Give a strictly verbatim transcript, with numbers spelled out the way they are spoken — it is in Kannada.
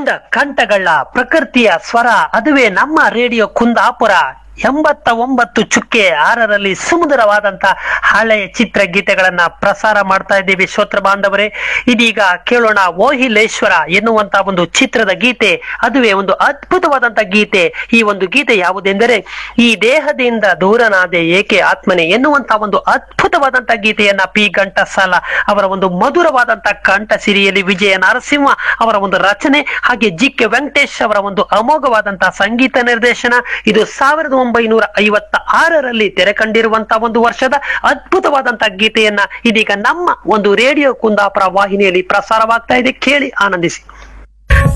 ಅರವಿಂದ ಕಂಠಗಳ ಪ್ರಕೃತಿಯ ಸ್ವರ, ಅದುವೇ ನಮ್ಮ ರೇಡಿಯೋ ಕುಂದಾಪುರ. ಎಂಬತ್ತ ಒಂಬತ್ತು ಚುಕ್ಕೆ ಆರರಲ್ಲಿ ಸುಮಧುರವಾದಂತ ಹಳೆಯ ಚಿತ್ರಗೀತೆಗಳನ್ನ ಪ್ರಸಾರ ಮಾಡ್ತಾ ಇದ್ದೀವಿ ಶ್ರೋತೃ ಬಾಂಧವರೇ. ಇದೀಗ ಕೇಳೋಣ ಓಹಿಲೇಶ್ವರ ಎನ್ನುವಂತ ಒಂದು ಚಿತ್ರದ ಗೀತೆ. ಅದುವೇ ಒಂದು ಅದ್ಭುತವಾದಂತ ಗೀತೆ. ಈ ಒಂದು ಗೀತೆ ಯಾವುದೆಂದರೆ, ಈ ದೇಹದಿಂದ ದೂರನಾದೆ ಏಕೆ ಆತ್ಮನೆ ಎನ್ನುವಂತ ಒಂದು ಅದ್ಭುತವಾದಂತ ಗೀತೆಯನ್ನ ಪಿ ಘಂಟಸಾಲ ಅವರ ಒಂದು ಮಧುರವಾದಂತ ಕಂಠ ಸಿರಿಯಲ್ಲಿ ವಿಜಯ ನರಸಿಂಹ ಅವರ ಒಂದು ರಚನೆ, ಹಾಗೆ ಜಿ ಕೆ ವೆಂಕಟೇಶ್ ಅವರ ಒಂದು ಅಮೋಘವಾದಂತಹ ಸಂಗೀತ ನಿರ್ದೇಶನ. ಇದು ಸಾವಿರದ ಒಂಬೈನೂರ ಐವತ್ತ ಆರರಲ್ಲಿ ತೆರೆ ಕಂಡಿರುವಂತಹ ಒಂದು ವರ್ಷದ ಅದ್ಭುತವಾದಂತಹ ಗೀತೆಯನ್ನ ಇದೀಗ ನಮ್ಮ ಒಂದು ರೇಡಿಯೋ ಕುಂದಾಪುರ ವಾಹಿನಿಯಲ್ಲಿ ಪ್ರಸಾರವಾಗ್ತಾ ಇದೆ. ಕೇಳಿ ಆನಂದಿಸಿ.